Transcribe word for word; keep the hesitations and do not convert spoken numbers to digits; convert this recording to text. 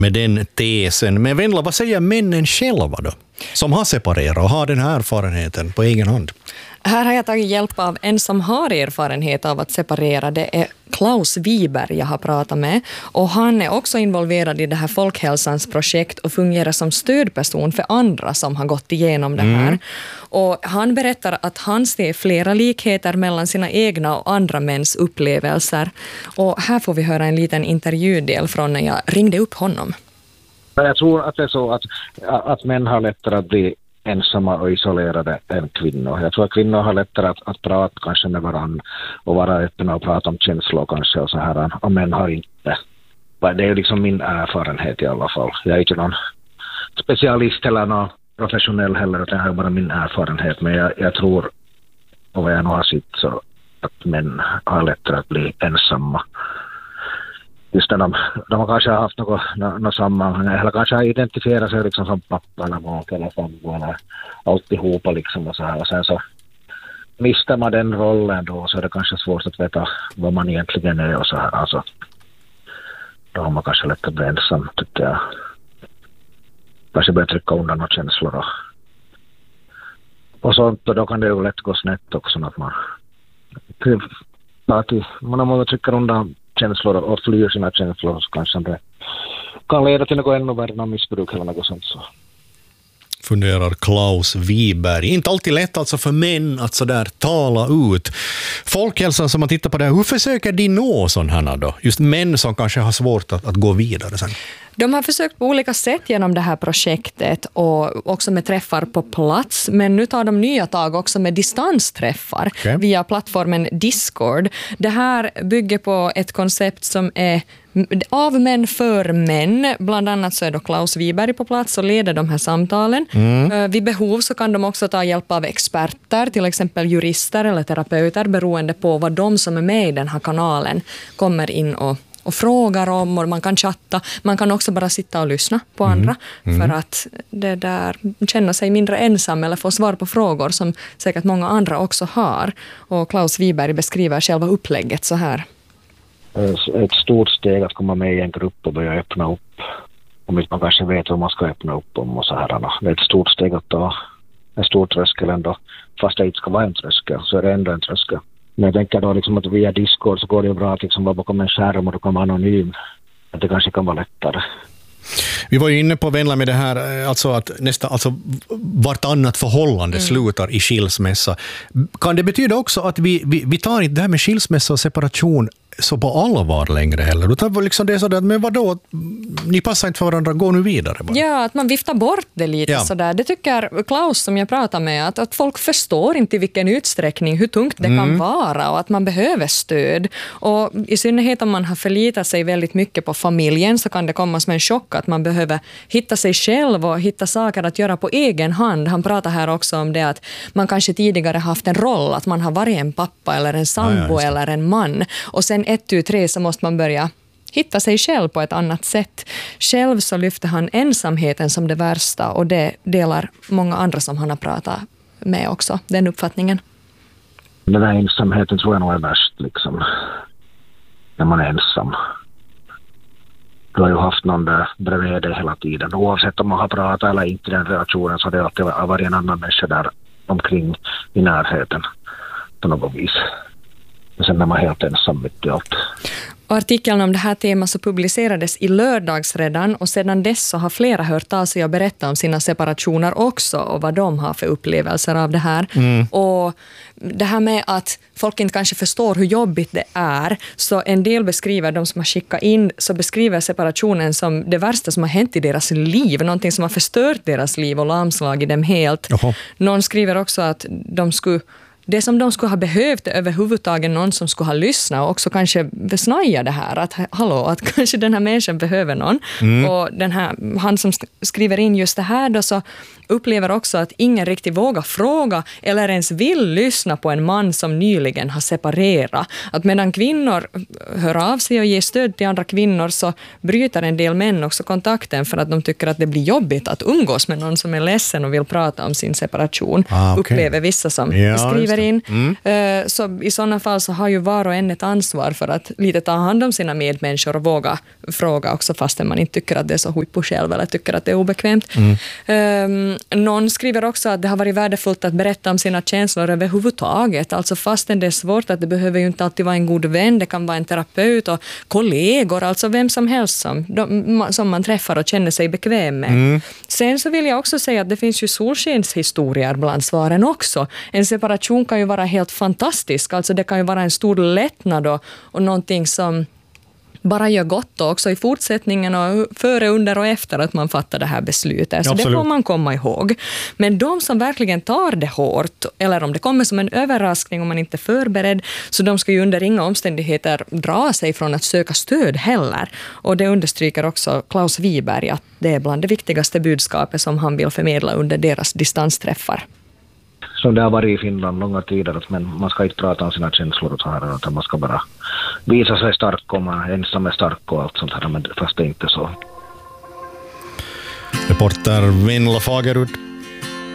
med den tesen. Men Venla, vad säger männen själva då? Som har separerat och har den här erfarenheten på egen hand. Här har jag tagit hjälp av en som har erfarenhet av att separera. Det är Klaus Wiberg jag har pratat med. Och han är också involverad i det här folkhälsans projekt och fungerar som stödperson för andra som har gått igenom det här. Mm. Och han berättar att han ser flera likheter mellan sina egna och andra mäns upplevelser. Och här får vi höra en liten intervjudel från när jag ringde upp honom. Jag tror att det är så att, att män har lättare att bli ensamma och isolerade än kvinnor. Jag tror att kvinnor har lättare att, att prata kanske med varandra och vara öppna och prata om känslor kanske och så här. Och män har inte. Det är liksom min erfarenhet i alla fall. Jag är inte någon specialist eller någon professionell heller, utan jag har bara min erfarenhet. Men jag, jag tror, och vad jag nu har sett, så att män har lättare att bli ensamma. Just när de, de har kanske haft något, något sammanhang eller kanske har identifierat sig liksom som pappa eller maka eller sambo eller alltihopa liksom och så här. Och sen så mister man den rollen då, så är det kanske svårt att veta vad man egentligen är och så här. Alltså, då har man kanske lätt att bli ensam, tycker jag. Kanske börja trycka undan några känslor och, och sånt, och då kan det ju lätt gå snett också att man att man har många trycker undan känslor och flyr sina känslor, så kanske det kan leda till något ännu värre missbruk eller något sånt. Så. Funderar Klaus Wiberg. Inte alltid lätt alltså för män att så där tala ut. Folkhälsan, som man tittar på det här, hur försöker de nå sådana då? Just män som kanske har svårt att, att gå vidare sen. De har försökt på olika sätt genom det här projektet och också med träffar på plats, men nu tar de nya tag också med distansträffar okay. via plattformen Discord. Det här bygger på ett koncept som är av män för män. Bland annat så är då Klaus Wiberg på plats och leder de här samtalen. Mm. Vid behov så kan de också ta hjälp av experter, till exempel jurister eller terapeuter, beroende på vad de som är med i den här kanalen kommer in och och frågar om, och man kan chatta. Man kan också bara sitta och lyssna på mm. andra mm. för att det där känna sig mindre ensam eller få svar på frågor som säkert många andra också har. Och Klaus Wiberg beskriver själva upplägget så här. Ett stort steg att komma med i en grupp och börja öppna upp. Om inte man kanske vet vad man ska öppna upp om och så här. Det är ett stort steg att ta en stor tröskel ändå. Fast det inte ska vara en tröskel, så är det ändå en tröskel. Men jag tänker då liksom att via Discord så går det bra att liksom vara bakom en skärm och då kan man anonym. Att det kanske kan vara lättare. Vi var ju inne på Venla med det här, alltså att nästa, alltså vartannat förhållande mm. slutar i skilsmässa. Kan det betyda också att vi, vi, vi tar inte det här med skilsmässa och separation så på allvar längre heller? Då tar vi liksom det sådär, men vadå, ni passar inte för varandra, gå nu vidare bara. Ja, att man viftar bort det lite ja. sådär. Det tycker Klaus som jag pratar med, att, att folk förstår inte i vilken utsträckning, hur tungt det mm. kan vara och att man behöver stöd. Och i synnerhet om man har förlitat sig väldigt mycket på familjen så kan det komma som en chock att man behöver hitta sig själv och hitta saker att göra på egen hand. Han pratar här också om det att man kanske tidigare haft en roll, att man har varit en pappa eller en sambo ja, ja, eller en man. Och sen ett, tu, tre så måste man börja hitta sig själv på ett annat sätt. Själv så lyfter han ensamheten som det värsta och det delar många andra som han har pratat med också, den uppfattningen. Den här ensamheten tror jag nog är värst liksom. När man är ensam. Du har ju haft någon där bredvid dig hela tiden. Oavsett om man har pratat eller inte i den relationen så har det alltid varit en annan människa där omkring i närheten på något vis. Men sen är man helt ensam mitt i allt. Och artikeln om det här temat så publicerades i lördags redan och sedan dess så har flera hört av sig och berättat om sina separationer också och vad de har för upplevelser av det här. Mm. Och det här med att folk inte kanske förstår hur jobbigt det är, så en del beskriver, de som har skickat in, så beskriver separationen som det värsta som har hänt i deras liv, någonting som har förstört deras liv och lamslagit dem helt. Jaha. Någon skriver också att de skulle det som de skulle ha behövt är överhuvudtaget någon som skulle ha lyssnat och också kanske besnaja det här. Att, hallå, att kanske den här människan behöver någon. Mm. Och den här, han som skriver in just det här då, så upplever också att ingen riktigt vågar fråga eller ens vill lyssna på en man som nyligen har separerat. Att medan kvinnor hör av sig och ger stöd till andra kvinnor så bryter en del män också kontakten för att de tycker att det blir jobbigt att umgås med någon som är ledsen och vill prata om sin separation. Ah, okay. Upplever vissa som ja, skriver in. Mm. Så i sådana fall så har ju var och en ett ansvar för att lite ta hand om sina medmänniskor och våga fråga också fastän man inte tycker att det är så huippo själv eller tycker att det är obekvämt. Mm. Um, någon skriver också att det har varit värdefullt att berätta om sina känslor överhuvudtaget. Alltså fastän det är svårt, att det behöver ju inte alltid vara en god vän, det kan vara en terapeut och kollegor, alltså vem som helst som, de, som man träffar och känner sig bekväm med. Mm. Sen så vill jag också säga att det finns ju solskenshistorier bland svaren också. En separation kan ju vara helt fantastisk, alltså det kan ju vara en stor lättnad och, och någonting som bara gör gott också i fortsättningen och före, under och efter att man fattar det här beslutet. Så det får man komma ihåg. Men de som verkligen tar det hårt, eller om det kommer som en överraskning om man inte är förberedd, så de ska ju under inga omständigheter dra sig från att söka stöd heller. Och det understryker också Klaus Wiberg att det är bland det viktigaste budskapet som han vill förmedla under deras distansträffar. Som det har varit i Finland långa tider, men man ska inte prata om sina känslor och så här, utan man ska bara visa sig stark och man ensam är stark och allt sånt här, men fast det är inte så. Reporter Venla Fagerud.